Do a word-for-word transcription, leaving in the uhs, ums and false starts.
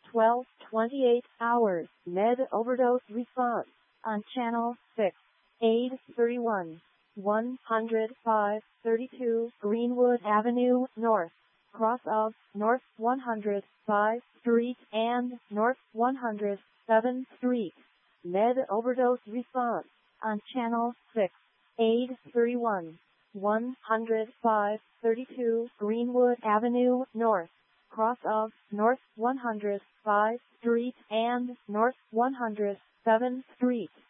twelve twenty-eight hours med overdose response on channel six, eight thirty-one, one oh five thirty-two Greenwood Avenue North, cross of North one hundred fifth Street and North one hundred seventh Street. Med overdose response on channel six, eight thirty-one, one oh five thirty-two Greenwood Avenue North, cross of North one hundred fifth Street and North one hundred seventh Street.